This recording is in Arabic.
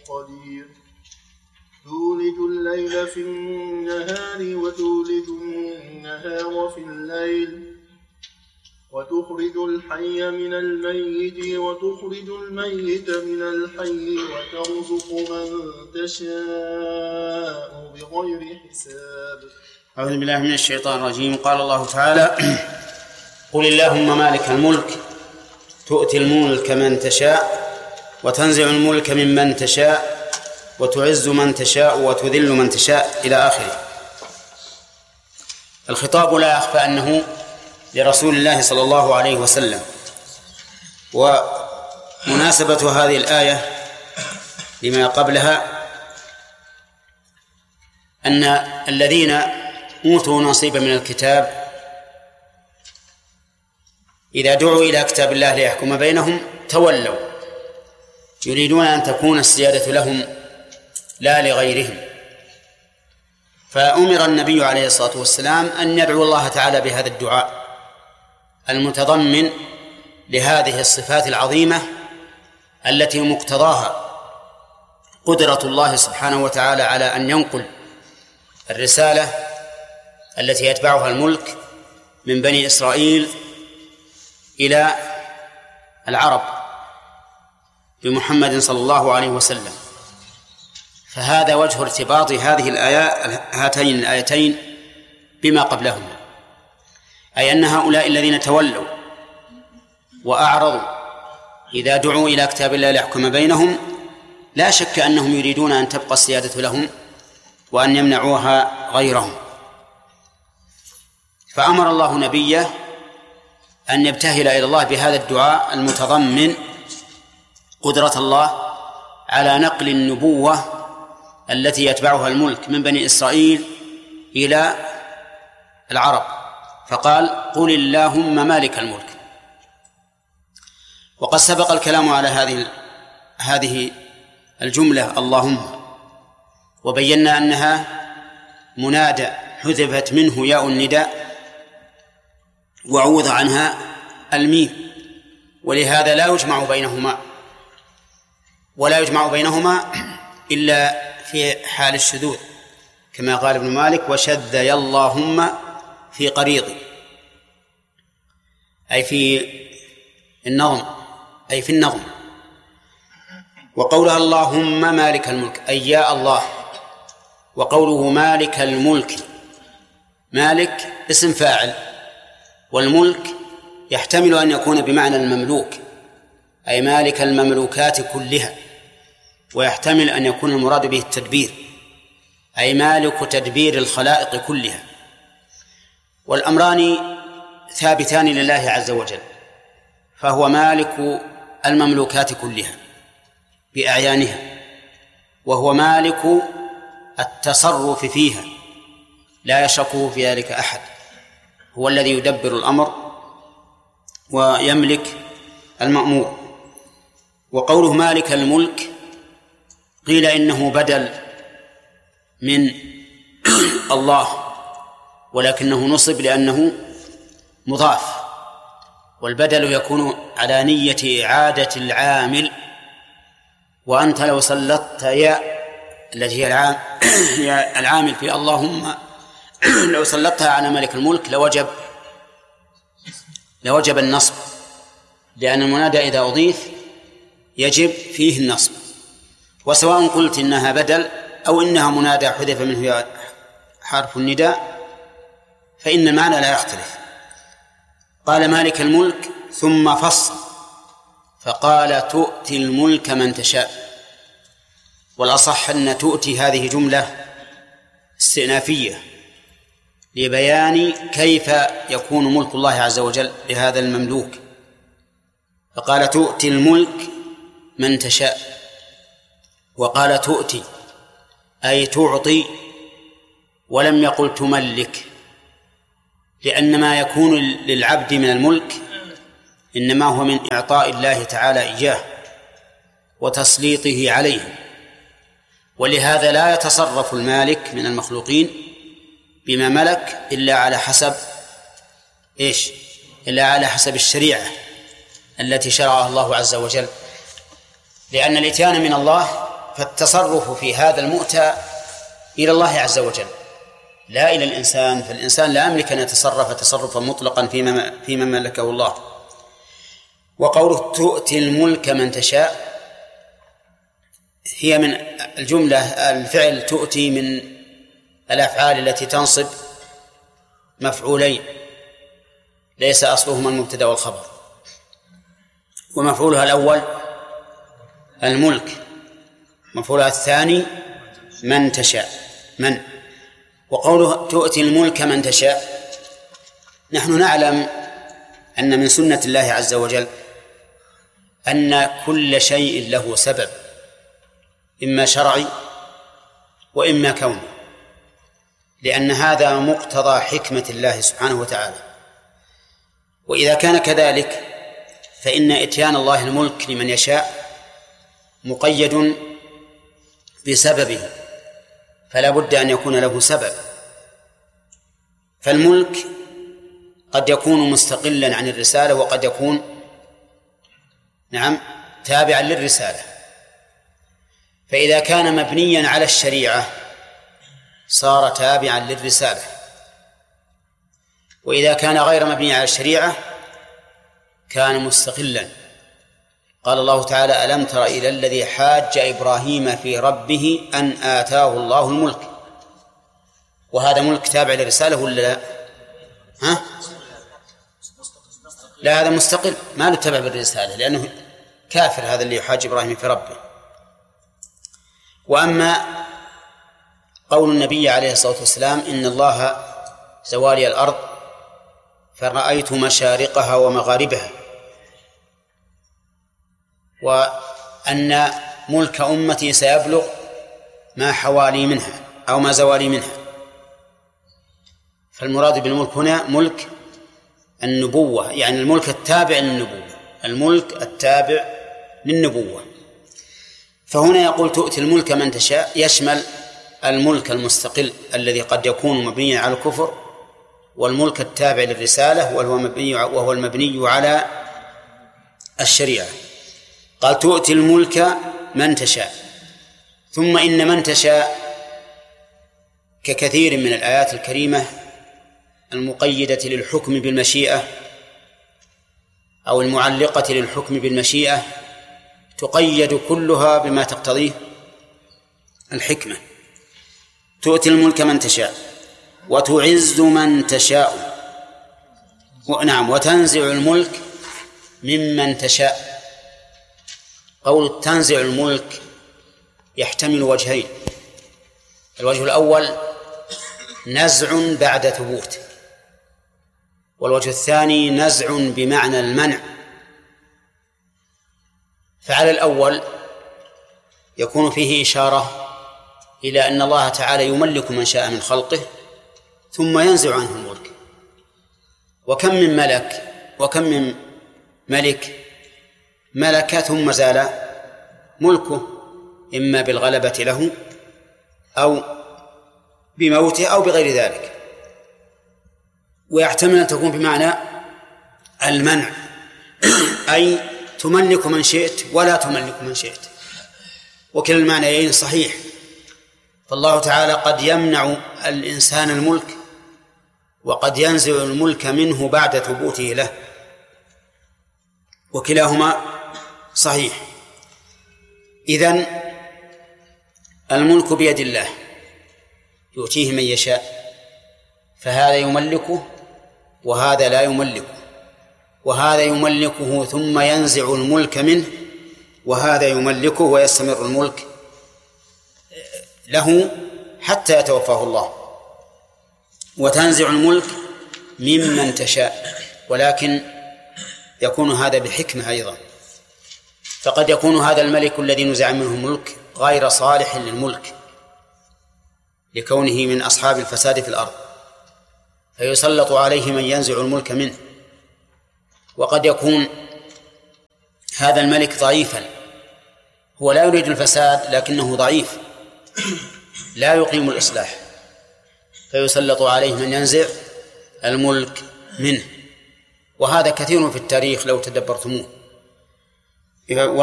قدير تولج الليل في النهار وتولج النهار في الليل وتخرج الحي من الميت وتخرج الميت من الحي وترزق من تشاء بغير حساب. أعوذ بالله من الشيطان الرجيم. قال الله تعالى: قل اللهم مالك الملك تؤتي الملك من تشاء وتنزع الملك ممن تشاء وتعز من تشاء وتذل من تشاء إلى آخره. الخطاب لا يخفى أنه لرسول الله صلى الله عليه وسلم، ومناسبة هذه الآية لما قبلها أن الذين أوتوا نصيبا من الكتاب إذا دعوا إلى كتاب الله ليحكم بينهم تولوا، يريدون أن تكون السيادة لهم لا لغيرهم. فأمر النبي عليه الصلاة والسلام أن يدعو الله تعالى بهذا الدعاء المتضمن لهذه الصفات العظيمة التي مقتضاها قدرة الله سبحانه وتعالى على أن ينقل الرسالة التي يتبعها الملك من بني إسرائيل إلى العرب بمحمد صلى الله عليه وسلم. فهذا وجه ارتباط هاتين الآيتين بما قبلهما، أي أن هؤلاء الذين تولوا وأعرضوا إذا دعوا إلى كتاب الله ليحكم بينهم لا شك أنهم يريدون أن تبقى السيادة لهم وأن يمنعوها غيرهم. فأمر الله نبيه أن يبتهل إلى الله بهذا الدعاء المتضمن قدرة الله على نقل النبوة التي يتبعها الملك من بني إسرائيل إلى العرب، فقال: قل اللهم مالك الملك. وقد سبق الكلام على هذه الجملة اللهم، وبينا أنها منادى حذفت منه ياء النداء وعوض عنها الميم، ولهذا لا يجمع بينهما، ولا يجمع بينهما إلا في حال الشذوذ، كما قال ابن مالك: وشذ يا اللهم في قريض، أي في النظم. وقولها اللهم مالك الملك أي يا الله، وقوله مالك الملك، مالك اسم فاعل، والملك يحتمل أن يكون بمعنى المملوك أي مالك المملوكات كلها، ويحتمل أن يكون المراد به التدبير أي مالك تدبير الخلائق كلها. والأمران ثابتان لله عز وجل، فهو مالك المملوكات كلها بأعيانها، وهو مالك التصرف فيها لا يشركه في ذلك أحد، هو الذي يدبر الأمر ويملك المأمور. وقوله مالك الملك قيل إنه بدل من الله، ولكنه نصب لأنه مضاف، والبدل يكون على نية إعادة العامل. وأنت لو سلطت يا التي هي العامل في اللهم لو سلطتها على ملك الملك لوجب النصب، لأن المنادى إذا أضيف يجب فيه النصب. وسواء قلت إنها بدل أو إنها منادى حذف منه حرف النداء فإن المعنى لا يختلف. قال مالك الملك ثم فصل فقال تؤتي الملك من تشاء. والأصح أن تؤتي هذه جملة استئنافية لبيان كيف يكون ملك الله عز وجل لهذا المملوك، فقال تؤتي الملك من تشاء، وقال تؤتي أي تعطي، ولم يقل تملك، لأن ما يكون للعبد من الملك إنما هو من إعطاء الله تعالى إياه وتسليطه عليه، ولهذا لا يتصرف المالك من المخلوقين بما ملك إلا على حسب إلا على حسب الشريعة التي شرعها الله عز وجل، لأن الإتيان من الله والتصرف في هذا المؤتى إلى الله عز وجل لا إلى الإنسان، فالإنسان لا يملك أن يتصرف تصرفا مطلقا فيما ملكه الله. وقوله تؤتي الملك من تشاء هي من الجملة الفعل تؤتي من الأفعال التي تنصب مفعولين ليس أصلهما المبتدأ والخبر، ومفعولها الأول الملك، مفعولها الثاني من تشاء من. وقوله تؤتي الملك من تشاء، نحن نعلم أن من سنة الله عز وجل أن كل شيء له سبب، إما شرعي وإما كوني، لأن هذا مقتضى حكمة الله سبحانه وتعالى. وإذا كان كذلك فإن إتيان الله الملك لمن يشاء مقيد بسببه، فلا بد أن يكون له سبب. فالملك قد يكون مستقلا عن الرسالة وقد يكون تابعا للرسالة. فإذا كان مبنيا على الشريعة صار تابعا للرسالة، وإذا كان غير مبني على الشريعة كان مستقلا. قال الله تعالى ألم تر إلى الذي حاج إبراهيم في ربه أن آتاه الله الملك، وهذا ملك تابع للرسالة ولا لا؟ لا، هذا مستقل ما له تبع بالرسالة، لأنه كافر هذا اللي يحاج إبراهيم في ربه. وأما قول النبي عليه الصلاة والسلام إن الله زوالي الأرض فرأيت مشارقها ومغاربها، وأن ملك أمتي سيبلغ ما حوالي منها أو ما زوالي منها، فالمراد بالملك هنا ملك النبوة، يعني الملك التابع للنبوة، الملك التابع للنبوة. فهنا يقول تؤتي الملك من تشاء يشمل الملك المستقل الذي قد يكون مبنيا على الكفر، والملك التابع للرسالة وهو المبني على الشريعة. قال تؤتي الملك من تشاء، ثم إن من تشاء ككثير من الآيات الكريمة المقيدة للحكم بالمشيئة أو المعلقة للحكم بالمشيئة تقيد كلها بما تقتضيه الحكمة. تؤتي الملك من تشاء وتعز من تشاء، وتنزع الملك ممن تشاء. قول تنزع الملك يحتمل وجهين: الوجه الأول نزع بعد ثبوت، والوجه الثاني نزع بمعنى المنع. فعلى الأول يكون فيه إشارة إلى أن الله تعالى يملك من شاء من خلقه ثم ينزع عنه الملك. وكم من ملك وكم من ملك ملك ثم زال ملكه، إما بالغلبة له أو بموته أو بغير ذلك. ويحتمل أن تكون بمعنى المنع أي تملك من شئت ولا تملك من شئت، وكلا المعنيين صحيح. فالله تعالى قد يمنع الإنسان الملك وقد ينزع الملك منه بعد ثبوته له، وكلاهما صحيح. إذن الملك بيد الله يؤتيه من يشاء، فهذا يملكه وهذا لا يملكه، وهذا يملكه ثم ينزع الملك منه، وهذا يملكه ويستمر الملك له حتى يتوفاه الله. وتنزع الملك ممن تشاء، ولكن يكون هذا بحكمة أيضا، فقد يكون هذا الملك الذي نزع منه الملك غير صالح للملك لكونه من أصحاب الفساد في الأرض، فيسلط عليه من ينزع الملك منه. وقد يكون هذا الملك ضعيفا، هو لا يريد الفساد لكنه ضعيف لا يقيم الإصلاح، فيسلط عليه من ينزع الملك منه. وهذا كثير في التاريخ لو تدبرتموه.